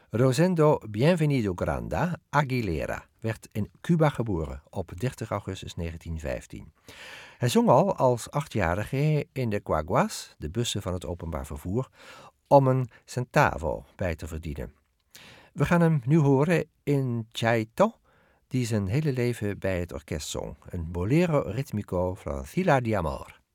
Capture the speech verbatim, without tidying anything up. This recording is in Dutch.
Rosendo Bienvenido Granda Aguilera werd in Cuba geboren op dertig augustus negentien vijftien. Hij zong al als achtjarige in de guaguas, de bussen van het openbaar vervoer, om een centavo bij te verdienen. We gaan hem nu horen in Chaito, die zijn hele leven bij het orkest zong, een bolero ritmico van Fila de Amor.